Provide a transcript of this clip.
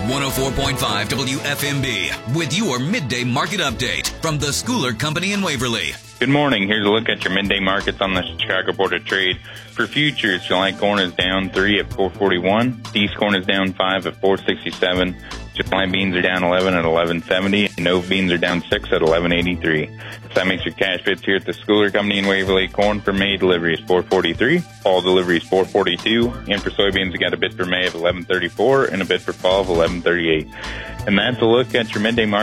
104.5 WFMB with your midday market update from the Schooler Company in Waverly. Good morning. Here's a look at your midday markets on the Chicago Board of Trade. For futures, July corn is down 3 at 441. East corn is down 5 at 467. July beans are down 11 at 1170. And Nova beans are down 6 at 1183. So that makes your cash bids here at the Schooler Company in Waverly. Corn for May delivery is 443. Fall delivery is 442. And for soybeans, we got a bid for May of 1134 and a bid for fall of 1138. And that's a look at your midday market.